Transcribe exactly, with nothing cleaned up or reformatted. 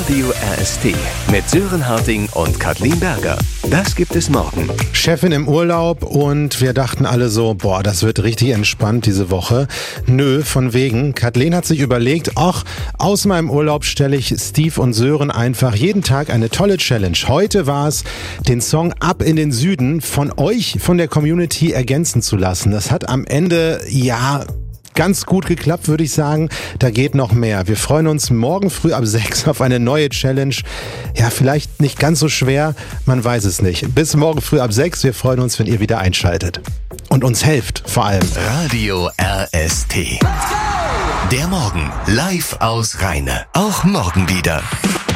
Radio R S T mit Sören Harting und Kathleen Berger. Das gibt es morgen. Chefin im Urlaub und wir dachten alle so, boah, das wird richtig entspannt diese Woche. Nö, von wegen. Kathleen hat sich überlegt, ach, aus meinem Urlaub stelle ich Steve und Sören einfach jeden Tag eine tolle Challenge. Heute war es, den Song Ab in den Süden von euch, von der Community ergänzen zu lassen. Das hat am Ende, ja, ganz gut geklappt, würde ich sagen. Da geht noch mehr. Wir freuen uns morgen früh ab sechs auf eine neue Challenge. Ja, vielleicht nicht ganz so schwer, man weiß es nicht. Bis morgen früh ab sechs. Wir freuen uns, wenn ihr wieder einschaltet. Und uns helft, vor allem. Radio R S T. Der Morgen live aus Rheine. Auch morgen wieder.